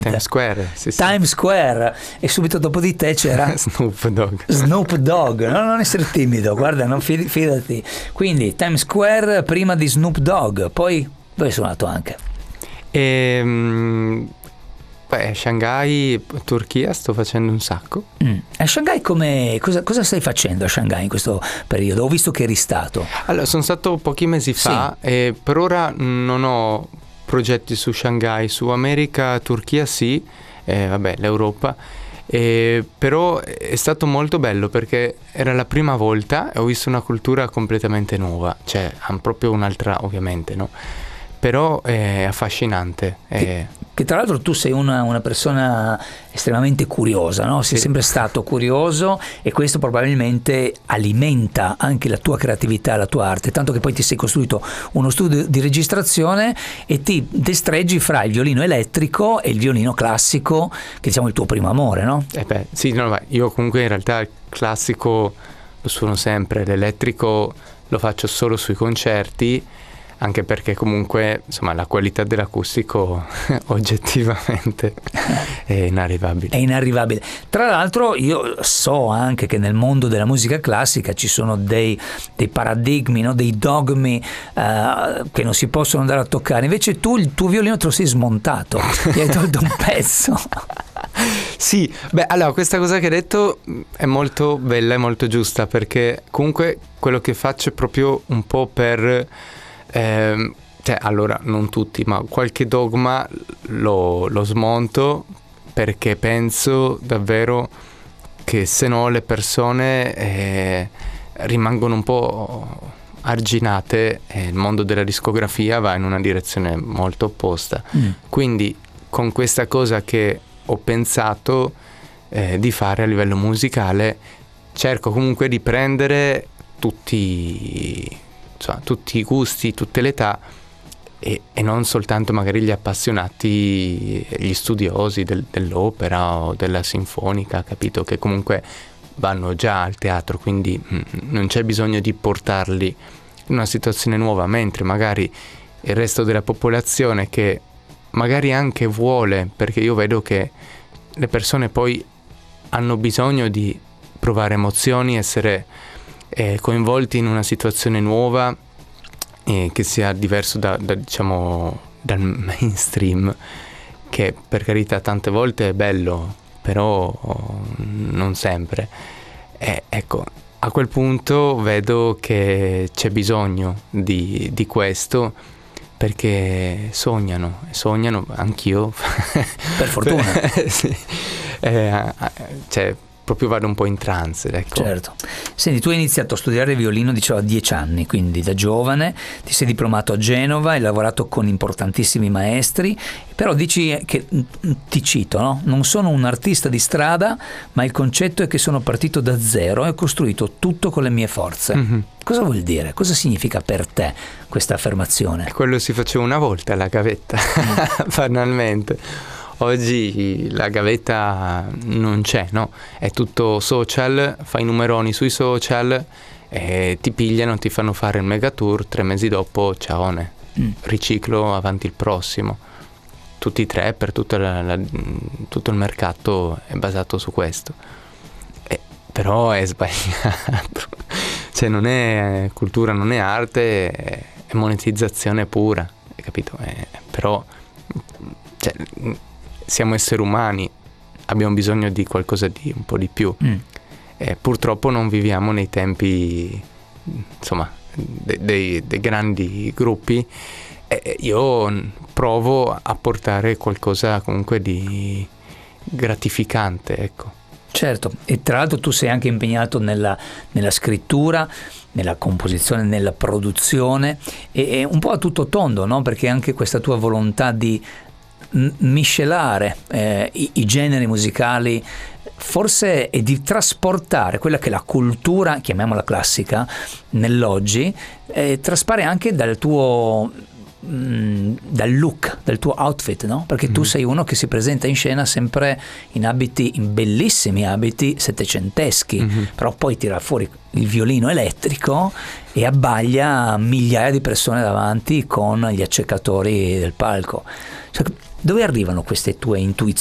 Times Square, sì. Times Square, e subito dopo di te c'era Snoop Dogg. No, non essere timido, guarda, non fidati. Quindi Times Square prima di Snoop Dogg, poi dove hai suonato anche? Shanghai, Turchia, sto facendo un sacco. A Shanghai cosa stai facendo a Shanghai in questo periodo? Ho visto che eri stato. Allora, sono stato pochi mesi fa e per ora non ho progetti su Shanghai, su America, Turchia sì, l'Europa. Però è stato molto bello perché era la prima volta e ho visto una cultura completamente nuova, cioè hanno proprio un'altra, ovviamente, no? Però è affascinante. Che tra l'altro tu sei una persona estremamente curiosa, no? Sei sempre stato curioso, e questo probabilmente alimenta anche la tua creatività, la tua arte, tanto che poi ti sei costruito uno studio di registrazione e ti destreggi fra il violino elettrico e il violino classico, che diciamo è il tuo primo amore, no? Io comunque in realtà il classico lo suono sempre, l'elettrico lo faccio solo sui concerti, anche perché comunque insomma la qualità dell'acustico oggettivamente è inarrivabile. È inarrivabile. Tra l'altro io so anche che nel mondo della musica classica ci sono dei paradigmi, no? Dei dogmi che non si possono andare a toccare. Invece tu il tuo violino te lo sei smontato, gli hai tolto un pezzo. Sì, allora questa cosa che hai detto è molto bella e molto giusta, perché comunque quello che faccio è proprio un po' per... allora non tutti, ma qualche dogma lo smonto, perché penso davvero che se no le persone rimangono un po' arginate e il mondo della discografia va in una direzione molto opposta. Quindi con questa cosa che ho pensato di fare a livello musicale, cerco comunque di prendere tutti i gusti, tutte le età, e non soltanto magari gli appassionati, gli studiosi dell'opera o della sinfonica, capito? Che comunque vanno già al teatro, quindi non c'è bisogno di portarli in una situazione nuova, mentre magari il resto della popolazione, che magari anche vuole, perché io vedo che le persone poi hanno bisogno di provare emozioni, essere coinvolti in una situazione nuova, che sia diverso dal mainstream, che per carità tante volte è bello, però non sempre. Ecco, a quel punto vedo che c'è bisogno di questo, perché sognano, anch'io. Per fortuna. Sì. Proprio vado un po' in trance, ecco. Certo. Senti, tu hai iniziato a studiare violino, dicevo, a 10 anni, quindi da giovane, ti sei diplomato a Genova, hai lavorato con importantissimi maestri, però dici che, ti cito, no? Non sono un artista di strada, ma il concetto è che sono partito da zero e ho costruito tutto con le mie forze. Cosa vuol dire? Cosa significa per te questa affermazione? Quello si faceva una volta alla gavetta, banalmente. Oggi la gavetta non c'è, no? È tutto social, fai numeroni sui social, ti pigliano, ti fanno fare il megatour, 3 mesi dopo, ciaone, riciclo, avanti il prossimo. Tutti e tre, per tutto il mercato è basato su questo. Però è sbagliato. Cioè non è cultura, non è arte, è monetizzazione pura, hai capito? Però... siamo esseri umani, abbiamo bisogno di qualcosa di un po' di più. Purtroppo non viviamo nei tempi, insomma, dei grandi gruppi. Io provo a portare qualcosa comunque di gratificante, ecco. Certo, e tra l'altro tu sei anche impegnato nella scrittura, nella composizione, nella produzione, e un po' a tutto tondo, no? Perché anche questa tua volontà di miscelare i generi musicali, forse, e di trasportare quella che è la cultura, chiamiamola classica, nell'oggi, traspare anche dal tuo dal look, dal tuo outfit, no? Perché tu sei uno che si presenta in scena sempre in abiti, in bellissimi abiti settecenteschi, però poi tira fuori il violino elettrico e abbaglia migliaia di persone davanti con gli accecatori del palco. Cioè, Dove arrivano queste tue intuizioni?